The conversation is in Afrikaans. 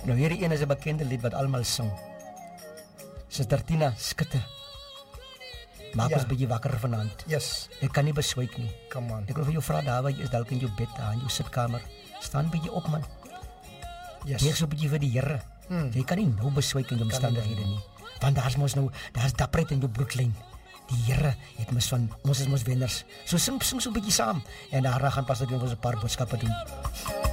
Nou hierdie een is 'n bekende lied wat almal sing. Suster Tina, skitte. Maak ons bietjie wakker vanaand. Yes. Ek kan nie beswyk nie. Come on. Ek wil vir jou vra daar waar jy is dalk in jou bed, daar in jou sitkamer. Staan bietjie op man. Yes. Neer so bietjie vir die Here. Jy kan nie nou beswyk in jou omstandighede nie. Want daar's dapperheid in jou bloedlyn. Die Here het ons is mos wenners. So sing so 'n bietjie saam en daarna gaan pas ek vir ons 'n paar boodskappe doen.